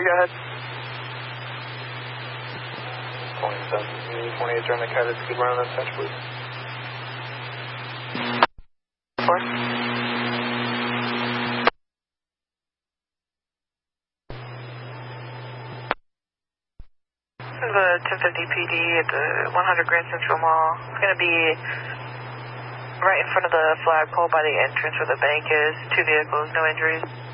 go ahead. 27, 28 during the Cabbage, keep running that touch, please. 4. This is the 1050 PD at the 100 Grand Central Mall. It's going to be right in front of the flagpole by the entrance where the bank is. 2 vehicles, no injuries.